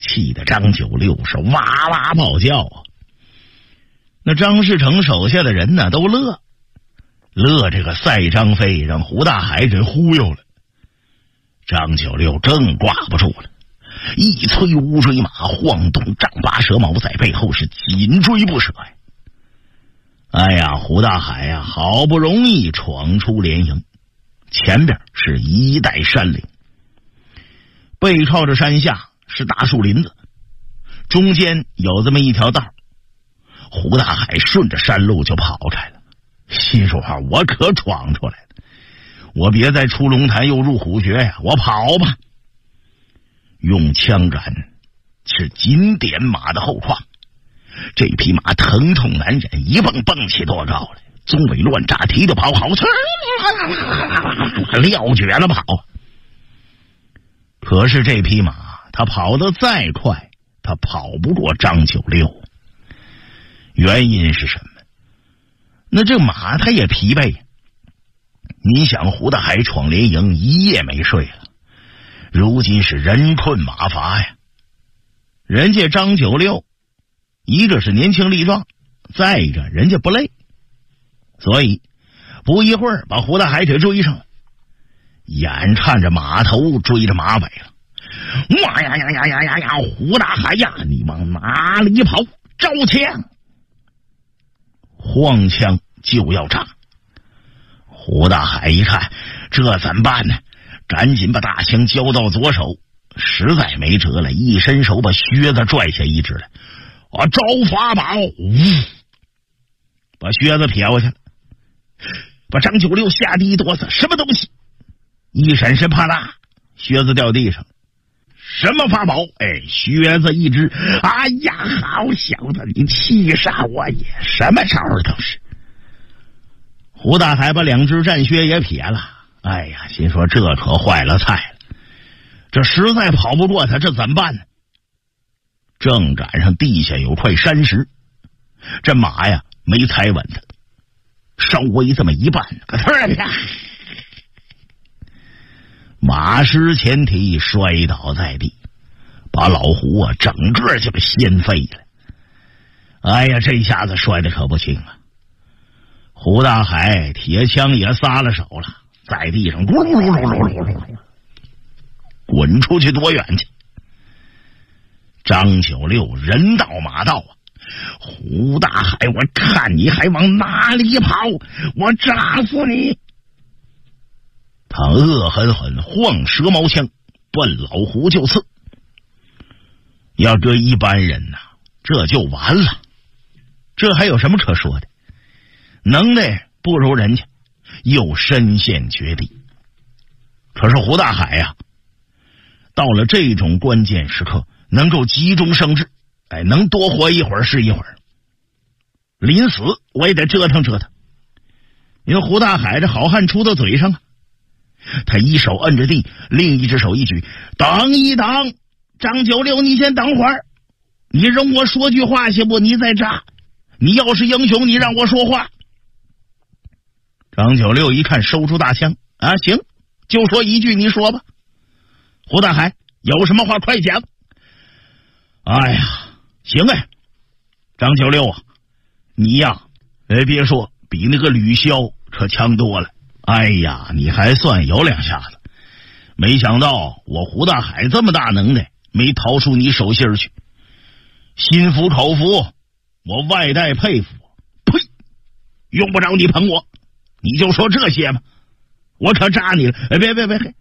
气得张九六是哇哇暴叫啊！那张士诚手下的人呢都乐这个赛张飞让胡大海给忽悠了。张九六更挂不住了，一催乌骓马，晃动丈八蛇矛，在背后是紧追不舍呀！哎呀，胡大海呀，好不容易闯出连营，前边是一带山岭，背靠着山下是大树林子，中间有这么一条道，胡大海顺着山路就跑开了，心说我可闯出来了，我别再出龙潭又入虎穴呀，我跑吧。用枪杆是紧点马的后胯，这匹马疼痛难忍，一蹦蹦起多高来，鬃尾乱炸，蹄的跑好，撂蹶了跑。可是这匹马他跑得再快，他跑不过张九六。原因是什么？那这马他也疲惫。你想胡大海闯连营一夜没睡了，如今是人困马乏呀。人家张九六一个是年轻力壮，再一个人家不累，所以不一会儿把胡大海给追上了，眼看着马头追着马尾了。哇呀呀呀呀呀呀！胡大海呀，你往哪里跑？招枪！晃枪就要炸。胡大海一看这怎么办呢？赶紧把大枪交到左手，实在没辙了，一伸手把靴子拽下一只来，招法宝，把靴子撇过去了，把张九六吓得一哆嗦，什么东西？一闪身，啪啦，靴子掉地上。什么法宝？靴子一只。哎呀，好小子，你气杀我也！什么招都是。胡大海把两只战靴也撇了。哎呀，心说这可坏了菜了，这实在跑不过他，这怎么办呢？正赶上地下有块山石，这马呀没踩稳他，稍微这么一绊，马失前蹄摔倒在地，把老胡整个就给掀飞了。哎呀，这下子摔得可不轻啊！胡大海铁枪也撒了手了，在地上咕噜噜噜噜噜滚出去多远去？张九六人到马到啊！胡大海，我看你还往哪里跑？我扎死你！他恶狠狠晃蛇矛枪，奔老胡就刺。要搁一般人呐，这就完了。这还有什么可说的？能耐不如人家，又身陷绝地。可是胡大海呀，到了这种关键时刻，能够急中生智，能多活一会儿是一会儿。临死我也得折腾折腾。因为胡大海这好汉出到嘴上啊，他一手摁着地，另一只手一举，等一等，张九六，你先等会儿，你容我说句话行不？你再扎，你要是英雄，你让我说话。张九六一看收出大枪啊，行，就说一句，你说吧。胡大海有什么话快讲。哎呀，行张九六啊，你呀，别说，比那个吕潇可强多了。哎呀，你还算有两下子，没想到我胡大海这么大能耐，没逃出你手心去，心服口服，我外带佩服。呸！用不着你捧我，你就说这些吧，我可扎你了。别，